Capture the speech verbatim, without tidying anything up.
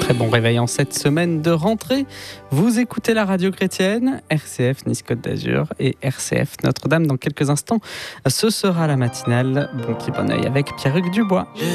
Très bon réveil en cette semaine de rentrée. Vous écoutez la radio chrétienne, R C F Nice Côte d'Azur et R C F Notre-Dame. Dans quelques instants, ce sera la matinale Bon Qui Bon Oeil avec Pierre-Hugues Dubois.